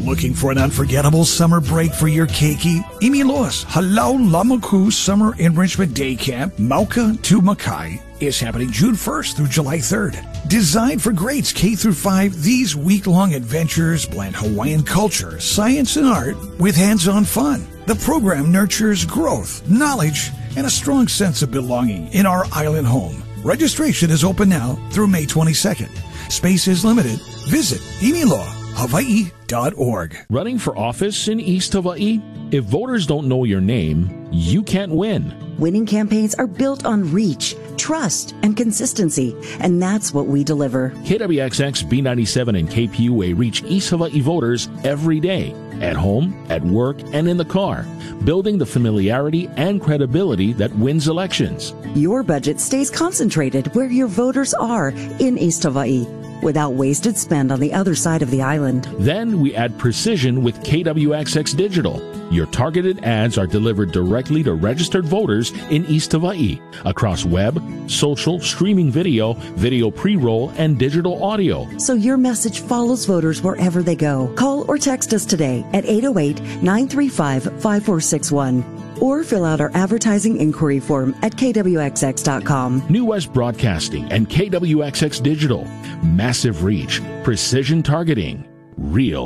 Looking for an unforgettable summer break for your keiki? Imilo's Halau Lamaku Summer Enrichment Day Camp, Mauka to Makai, is happening June 1st through July 3rd. Designed for grades K through 5, these week-long adventures blend Hawaiian culture, science, and art with hands-on fun. The program nurtures growth, knowledge, and a strong sense of belonging in our island home. Registration is open now through May 22nd. Space is limited. Visit imilohawaii.org. Running for office in East Hawaii? If voters don't know your name, you can't win. Winning campaigns are built on reach, trust, and consistency, and that's what we deliver. KWXX, B97, and KPUA reach East Hawaii voters every day, at home, at work, and in the car, building the familiarity and credibility that wins elections. Your budget stays concentrated where your voters are in East Hawaii, without wasted spend on the other side of the island. Then we add precision with KWXX Digital. Your targeted ads are delivered directly to registered voters in East Hawaii across web, social, streaming video, video pre-roll, and digital audio. So your message follows voters wherever they go. Call or text us today at 808-935-5461 or fill out our advertising inquiry form at kwxx.com. New West Broadcasting and KWXX Digital. Massive reach, precision targeting, real